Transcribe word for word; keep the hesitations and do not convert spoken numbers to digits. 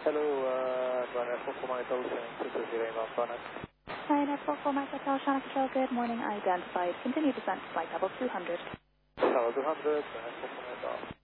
Hello, uh, Runner four four Mike Ocean, two two zero inbound Runner. China four four Mike Hotel, China Control, good morning, identified. Continue descent to flight level two hundred. Level two hundred, Runner four four Mike Ocean.